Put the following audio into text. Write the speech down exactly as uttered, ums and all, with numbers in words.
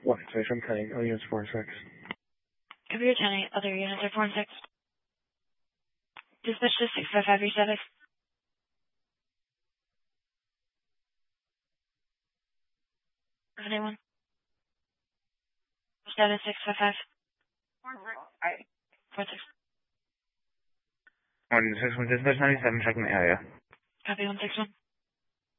One station ten, other units four and six. Computer ten eight, other units are four and six. Dispatch to six five five reset. Anyone? Status six five five. Four six. One six one dispatch ninety seven checking the area. Copy one six one.